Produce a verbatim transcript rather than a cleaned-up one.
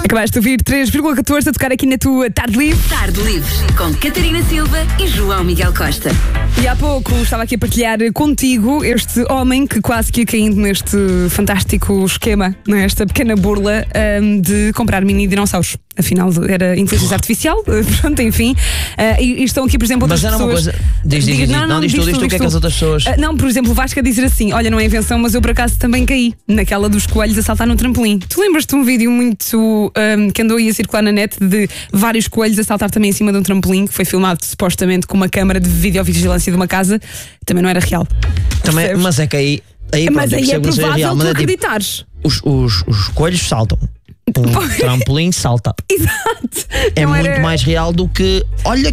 Acabaste de ouvir três vírgula catorze a tocar aqui na tua Tarde Livre. Tarde Livre, com Catarina Silva e João Miguel Costa. E há pouco estava aqui a partilhar contigo este homem que quase que ia caindo neste fantástico esquema, nesta pequena burla um, de comprar mini dinossauros. Afinal, era inteligência artificial, pronto, enfim. Uh, e, e estão aqui, por exemplo, outras mas pessoas... Mas era uma coisa... Diz, diz, diz, não, não, não, diz tu, diz tu, o que é que as outras pessoas... Uh, não, por exemplo, o Vasco a dizer assim, olha, não é invenção, mas eu por acaso também caí naquela dos coelhos a saltar no trampolim. Tu lembras-te de um vídeo muito... Um, que andou aí a circular na net de vários coelhos a saltar também em cima de um trampolim, que foi filmado supostamente com uma câmara de videovigilância de uma casa, também não era real. Também, mas é que aí... aí pronto, mas aí é provável real, tu mas é acreditares. Tipo, os, os, os coelhos saltam. Um trampolim salta. Exato. É não muito era... mais real do que. Olha